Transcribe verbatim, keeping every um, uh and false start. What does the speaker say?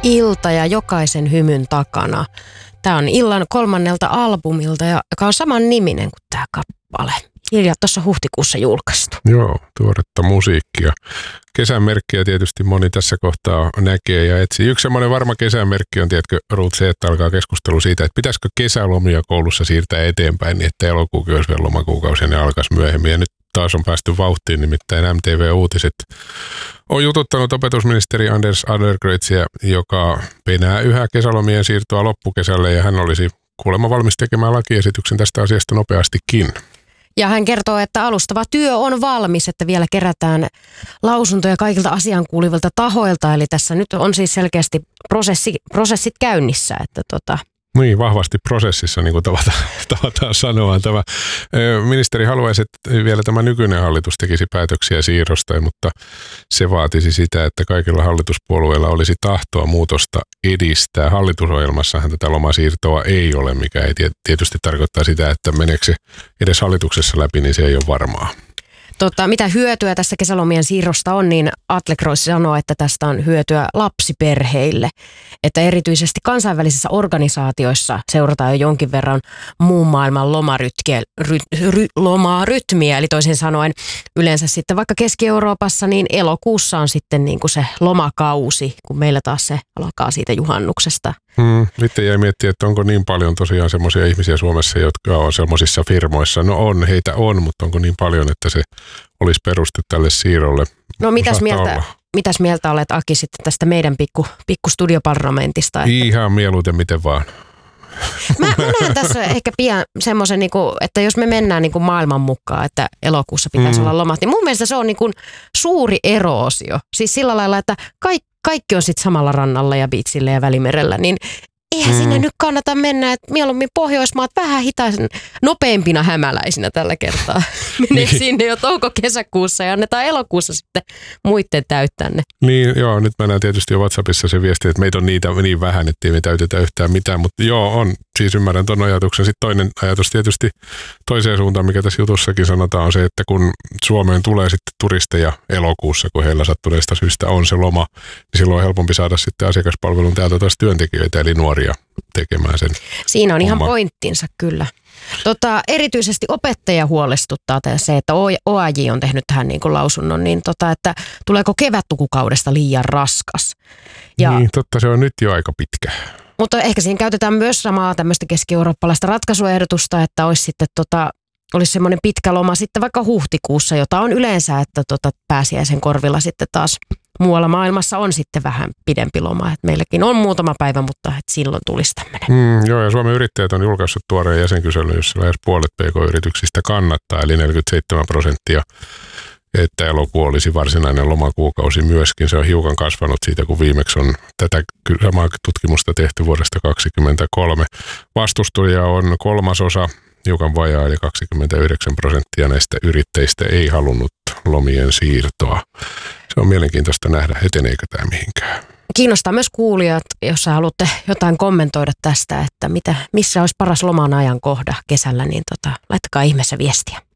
ilta ja jokaisen hymyn takana. Tämä on illan kolmannelta albumilta, joka on saman niminen kuin tämä kappale. Hiljaa tuossa huhtikuussa julkaistu. Joo, tuoretta musiikkia. Kesän merkkiä tietysti moni tässä kohtaa näkee ja etsii. Yksi semmoinen varma kesän merkki on, tiedätkö, Ruut, se, että alkaa keskustelu siitä, että pitäisikö kesälomia koulussa siirtää eteenpäin, niin että elokuukin olisi vielä lomakukausi ja ne alkaisi myöhemmin. Ja nyt taas on päästy vauhtiin, nimittäin M T V-uutiset on jututtanut opetusministeri Anders Adlercreutzia, joka penää yhä kesälomien siirtoa loppukesälle ja hän olisi kuulemma valmis tekemään lakiesityksen tästä asiasta nopeastikin. Ja hän kertoo, että alustava työ on valmis, että vielä kerätään lausuntoja kaikilta asiankuulivilta tahoilta. Eli tässä nyt on siis selkeästi prosessi, prosessit käynnissä, että tota... Niin, vahvasti prosessissa, niin kuin tavataan, tavataan sanoa. Tämä, ministeri haluaisi, että vielä tämä nykyinen hallitus tekisi päätöksiä siirrosta, mutta se vaatisi sitä, että kaikilla hallituspuolueilla olisi tahtoa muutosta edistää. Hallitusohjelmassahan tätä lomasiirtoa ei ole, mikä ei tietysti tarkoittaa sitä, että meneekö se edes hallituksessa läpi, niin se ei ole varmaa. Tota, mitä hyötyä tässä kesälomien siirrosta on, niin Adlercreutz sanoo, että tästä on hyötyä lapsiperheille. Että erityisesti kansainvälisissä organisaatioissa seurataan jo jonkin verran muun maailman lomarytmiä, ry, ry, lomarytmiä. Eli toisin sanoen yleensä sitten vaikka Keski-Euroopassa, niin elokuussa on sitten niin kuin se lomakausi, kun meillä taas se alkaa siitä juhannuksesta. Hmm, sitten jäi miettiä, että onko niin paljon tosiaan semmoisia ihmisiä Suomessa, jotka on semmoisissa firmoissa. No on, heitä on, mutta onko niin paljon, että se olisi peruste tälle siirrolle? No mitäs mieltä, mitäs mieltä olet, Aki, sitten tästä meidän pikku, pikku studioparlamentista? Että... Ihan mieluiten, miten vaan. Mä, mä näen tässä ehkä pian semmoisen, että jos me mennään niin kuin maailman mukaan, että elokuussa pitäisi mm. olla lomat, niin mun mielestä se on niin kuin suuri eroosio. Siis sillä lailla, että kaikki Kaikki on sitten samalla rannalla ja biitsillä ja Välimerellä, niin eihän mm. sinne nyt kannata mennä, että mieluummin Pohjoismaat vähän hitaisen, nopeimpina hämäläisinä tällä kertaa. Menee niin. Sinne jo touko-kesäkuussa ja annetaan elokuussa sitten muiden täyttää ne. Niin, joo, nyt mä näen tietysti jo WhatsAppissa se viesti, että meitä on niitä niin vähän, ettei me täytetä yhtään mitään, mutta joo, on, siis ymmärrän ton ajatuksen. Sitten toinen ajatus tietysti toiseen suuntaan, mikä tässä jutussakin sanotaan, on se, että kun Suomeen tulee sitten turisteja elokuussa, kun heillä sattuneesta syystä on se loma, niin silloin on helpompi saada sitten asiakaspalvelun täältä taas työntekijöitä, eli nuoria tekemään sen. Siinä on homma. Ihan pointtinsa kyllä. Tota, erityisesti opettaja huolestuttaa se, että O A J on tehnyt tähän niin kuin lausunnon, niin tota, että tuleeko kevätlukukaudesta liian raskas. Ja, niin, totta, se on nyt jo aika pitkä. Mutta ehkä siinä käytetään myös samaa tämmöistä keski-eurooppalaista ratkaisuehdotusta, että olisi sitten tota, olisi semmoinen pitkä loma sitten vaikka huhtikuussa, jota on yleensä, että tota, pääsiäisen korvilla sitten taas muualla maailmassa on sitten vähän pidempi loma. Et meilläkin on muutama päivä, mutta et silloin tulisi tämmöinen. Mm, joo, ja Suomen yrittäjät on julkaissut tuoreen jäsenkyselyn, jossa lähes puolet P K-yrityksistä kannattaa, eli neljäkymmentäseitsemän prosenttia, että elokuu olisi varsinainen lomakuukausi myöskin. Se on hiukan kasvanut siitä, kun viimeksi on tätä samaa tutkimusta tehty vuodesta kaksikymmentäkolme. Vastustajia on kolmasosa, hiukan vajaa, eli kaksikymmentäyhdeksän prosenttia näistä yrittäjistä ei halunnut lomien siirtoa. Se on mielenkiintoista nähdä, eteneekö tämä mihinkään. Kiinnostaa myös kuulijat, jos sä haluatte jotain kommentoida tästä, että mitä, missä olisi paras loman ajankohta kesällä, niin tota, laittakaa ihmeessä viestiä.